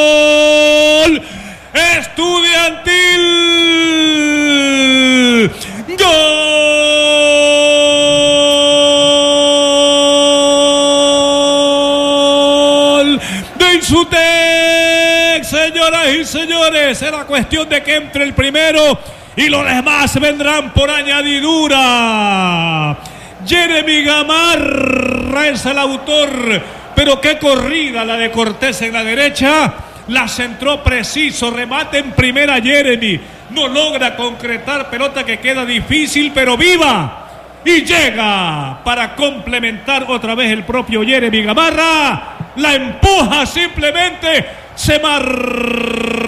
Gol Estudiantil. Gol de Insutec, señoras y señores. Era cuestión de que entre el primero y los demás vendrán por añadidura. Jeremy Gamarra es el autor, pero qué corrida la de Cortés en la derecha. La centró preciso, remate en primera Jeremy. No logra concretar, pelota que queda difícil, pero viva. Y llega para complementar otra vez el propio Jeremy Gamarra. La empuja simplemente, se marca